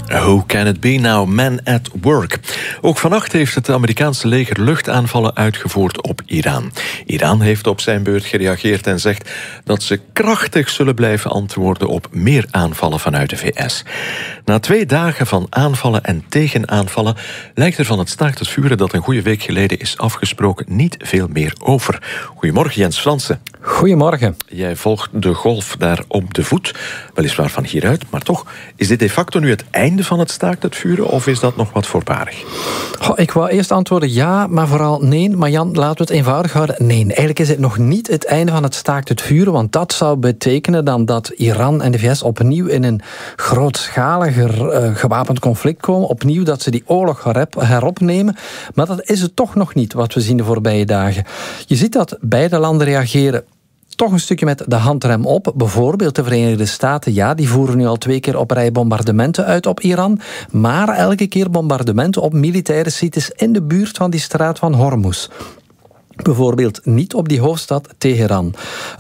Who can it be now? Man at work. Ook vannacht heeft het Amerikaanse leger luchtaanvallen uitgevoerd op Iran. Iran heeft op zijn beurt gereageerd en zegt dat ze krachtig zullen blijven antwoorden op meer aanvallen vanuit de VS. Na 2 dagen van aanvallen en tegenaanvallen lijkt er van het staakt het vuren dat een goede week geleden is afgesproken niet veel meer over. Goedemorgen Jens Fransen. Goedemorgen. Jij volgt de golf daar op de voet, weliswaar van hieruit, maar toch, is dit de facto nu het einde van het staakt het vuren of is dat nog wat voorbarig? Ik wou eerst antwoorden ja, maar vooral nee. Maar Jan, laten we het eenvoudig houden. Nee, eigenlijk is het nog niet het einde van het staakt het vuren, want dat zou betekenen dan dat Iran en de VS opnieuw in een grootschaliger gewapend conflict komen, opnieuw dat ze die oorlog heropnemen. Maar dat is het toch nog niet, wat we zien de voorbije dagen. Je ziet dat beide landen reageren toch een stukje met de handrem op. Bijvoorbeeld de Verenigde Staten, ja, die voeren nu al 2 keer op rij bombardementen uit op Iran, maar elke keer bombardementen op militaire sites in de buurt van die straat van Hormuz. Bijvoorbeeld niet op die hoofdstad Teheran.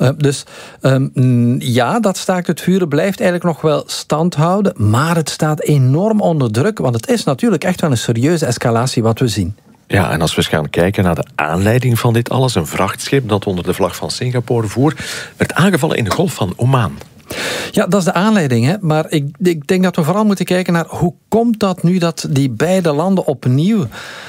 Ja, dat staakt het vuren blijft eigenlijk nog wel stand houden, maar het staat enorm onder druk, want het is natuurlijk echt wel een serieuze escalatie wat we zien. Ja, en als we eens gaan kijken naar de aanleiding van dit alles, een vrachtschip dat onder de vlag van Singapore voer, werd aangevallen in de Golf van Oman. Ja, dat is de aanleiding, hè. Maar ik denk dat we vooral moeten kijken naar hoe komt dat nu dat die beide landen opnieuw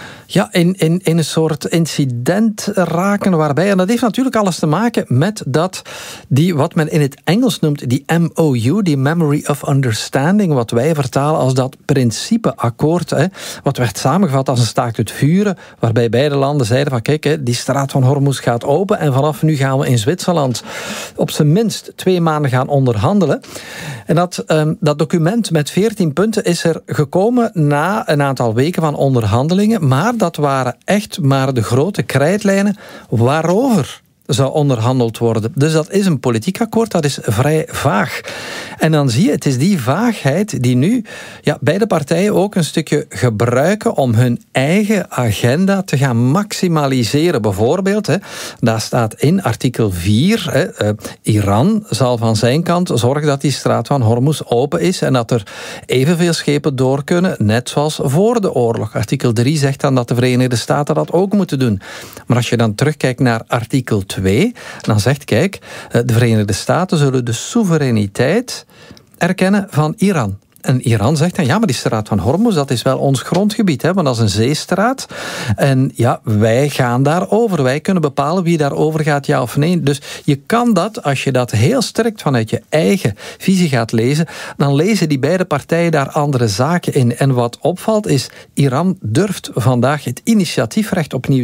in een soort incident raken waarbij, en dat heeft natuurlijk alles te maken met dat die, wat men in het Engels noemt, die MOU, die Memory of Understanding, wat wij vertalen als dat principeakkoord, wat werd samengevat als een staakt het vuren, waarbij beide landen zeiden van kijk, die straat van Hormuz gaat open en vanaf nu gaan we in Zwitserland op zijn minst 2 maanden gaan onderhandelen. En dat document met 14 punten is er gekomen na een aantal weken van onderhandelingen, maar dat waren echt maar de grote krijtlijnen waarover zou onderhandeld worden. Dus dat is een politiek akkoord, dat is vrij vaag. En dan zie je, het is die vaagheid die nu beide partijen ook een stukje gebruiken om hun eigen agenda te gaan maximaliseren. Bijvoorbeeld, daar staat in artikel 4, Iran zal van zijn kant zorgen dat die straat van Hormuz open is en dat er evenveel schepen door kunnen, net zoals voor de oorlog. Artikel 3 zegt dan dat de Verenigde Staten dat ook moeten doen. Maar als je dan terugkijkt naar artikel 2, dan zegt, kijk, de Verenigde Staten zullen de soevereiniteit erkennen van Iran. En Iran zegt dan, ja, maar die straat van Hormuz, dat is wel ons grondgebied, want dat is een zeestraat. En ja, wij gaan daarover. Wij kunnen bepalen wie daarover gaat, ja of nee. Dus je kan dat, als je dat heel strikt vanuit je eigen visie gaat lezen, dan lezen die beide partijen daar andere zaken in. En wat opvalt is, Iran durft vandaag het initiatiefrecht opnieuw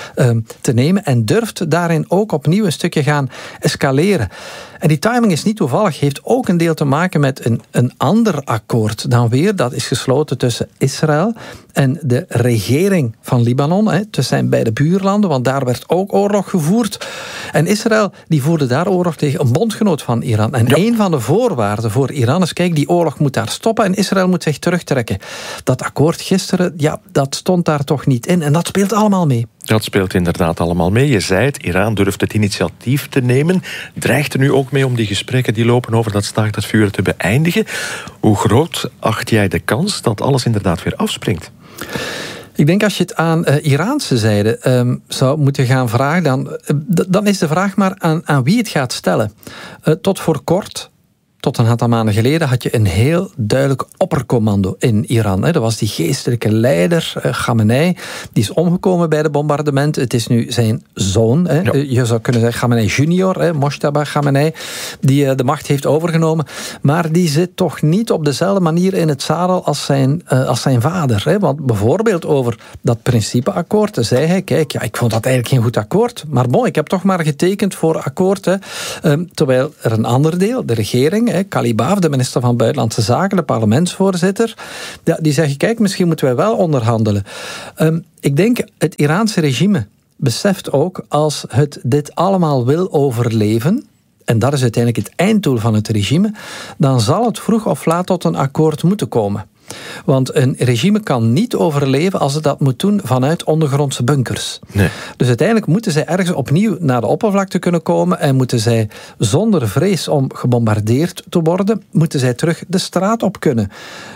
te nemen en durft daarin ook opnieuw een stukje gaan escaleren. En die timing is niet toevallig, heeft ook een deel te maken met een ander akkoord dan weer. Dat is gesloten tussen Israël en de regering van Libanon, tussen zijn beide buurlanden, want daar werd ook oorlog gevoerd. En Israël die voerde daar oorlog tegen een bondgenoot van Iran. En een van de voorwaarden voor Iran is, kijk, die oorlog moet daar stoppen en Israël moet zich terugtrekken. Dat akkoord gisteren, dat stond daar toch niet in. En dat speelt allemaal mee. Dat speelt inderdaad allemaal mee. Je zei het, Iran durft het initiatief te nemen. Dreigt er nu ook mee om die gesprekken die lopen over dat staakt het vuren te beëindigen. Hoe groot acht jij de kans dat alles inderdaad weer afspringt? Ik denk als je het aan Iraanse zijde zou moeten gaan vragen, dan is de vraag maar aan wie het gaat stellen. Tot voor kort, tot een aantal maanden geleden, had je een heel duidelijk oppercommando in Iran. Dat was die geestelijke leider, Khamenei. Die is omgekomen bij de bombardementen. Het is nu zijn zoon. Je zou kunnen zeggen Khamenei junior, Mojtaba Khamenei, die de macht heeft overgenomen. Maar die zit toch niet op dezelfde manier in het zadel als zijn vader. Want bijvoorbeeld over dat principeakkoord zei hij, kijk, ik vond dat eigenlijk geen goed akkoord. Maar bon, ik heb toch maar getekend voor akkoord. Terwijl er een ander deel, de regering, Kalibaf, de minister van Buitenlandse Zaken, de parlementsvoorzitter, die zeggen, kijk, misschien moeten wij wel onderhandelen. Ik denk, het Iraanse regime beseft ook, als het dit allemaal wil overleven, en dat is uiteindelijk het einddoel van het regime, dan zal het vroeg of laat tot een akkoord moeten komen. Want een regime kan niet overleven als het dat moet doen vanuit ondergrondse bunkers. Nee. Dus uiteindelijk moeten zij ergens opnieuw naar de oppervlakte kunnen komen en moeten zij zonder vrees om gebombardeerd te worden, moeten zij terug de straat op kunnen.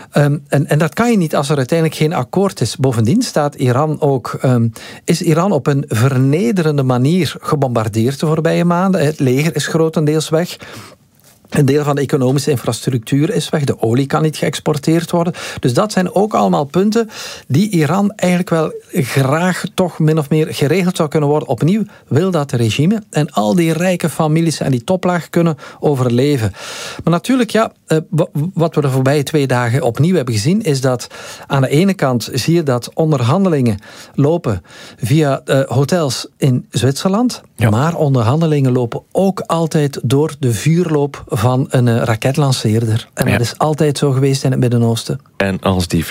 En dat kan je niet als er uiteindelijk geen akkoord is. Bovendien staat Iran ook, is Iran op een vernederende manier gebombardeerd de voorbije maanden. Het leger is grotendeels weg. Een deel van de economische infrastructuur is weg. De olie kan niet geëxporteerd worden. Dus dat zijn ook allemaal punten die Iran eigenlijk wel graag toch min of meer geregeld zou kunnen worden. Opnieuw wil dat regime en al die rijke families en die toplaag kunnen overleven. Maar natuurlijk, ja, wat we de voorbije 2 dagen opnieuw hebben gezien, is dat aan de ene kant zie je dat onderhandelingen lopen via hotels in Zwitserland. Ja. Maar onderhandelingen lopen ook altijd door de vuurloop van een raketlanceerder. En dat is altijd zo geweest in het Midden-Oosten. En als die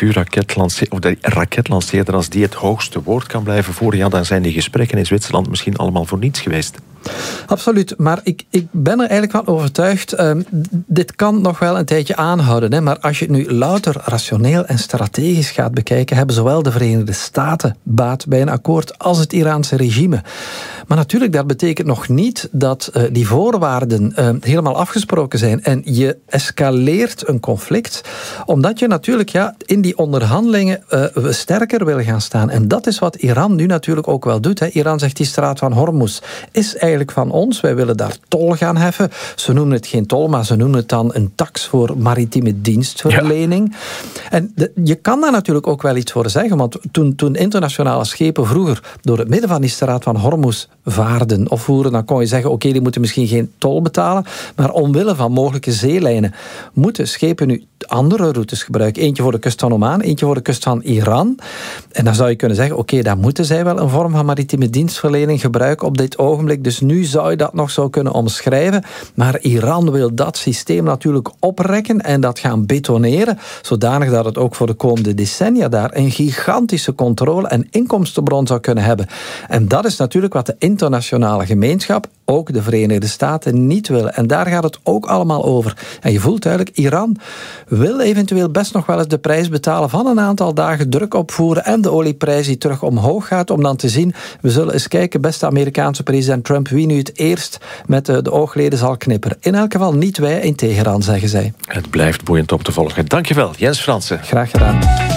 raketlanceerder, als die het hoogste woord kan blijven voeren, ja, dan zijn die gesprekken in Zwitserland misschien allemaal voor niets geweest. Absoluut, maar ik ben er eigenlijk van overtuigd. Dit kan nog wel een tijdje aanhouden. Hè, maar als je het nu louter rationeel en strategisch gaat bekijken, hebben zowel de Verenigde Staten baat bij een akkoord als het Iraanse regime. Maar natuurlijk, dat betekent nog niet dat die voorwaarden helemaal afgesproken zijn. En je escaleert een conflict, omdat je natuurlijk in die onderhandelingen sterker wil gaan staan. En dat is wat Iran nu natuurlijk ook wel doet. Hè. Iran zegt, die straat van Hormuz is eigenlijk van ons. Wij willen daar tol gaan heffen. Ze noemen het geen tol, maar ze noemen het dan een tax voor maritieme dienstverlening. Ja. En je kan daar natuurlijk ook wel iets voor zeggen, want toen internationale schepen vroeger door het midden van die straat van Hormuz vaarden of voeren, dan kon je zeggen, oké, die moeten misschien geen tol betalen, maar omwille van mogelijke zeelijnen moeten schepen nu andere routes gebruiken. Eentje voor de kust van Oman, eentje voor de kust van Iran. En dan zou je kunnen zeggen, oké, daar moeten zij wel een vorm van maritieme dienstverlening gebruiken op dit ogenblik. Dus nu zou je dat nog zo kunnen omschrijven. Maar Iran wil dat systeem natuurlijk oprekken en dat gaan betoneren, zodanig dat het ook voor de komende decennia daar een gigantische controle en inkomstenbron zou kunnen hebben. En dat is natuurlijk wat de internationale gemeenschap, ook de Verenigde Staten, niet willen. En daar gaat het ook allemaal over. En je voelt duidelijk, Iran wil eventueel best nog wel eens de prijs betalen van een aantal dagen druk opvoeren en de olieprijs die terug omhoog gaat, om dan te zien, we zullen eens kijken, beste Amerikaanse president Trump, wie nu het eerst met de oogleden zal knipperen. In elk geval niet wij in Teheran, zeggen zij. Het blijft boeiend om te volgen. Dankjewel, Jens Fransen. Graag gedaan.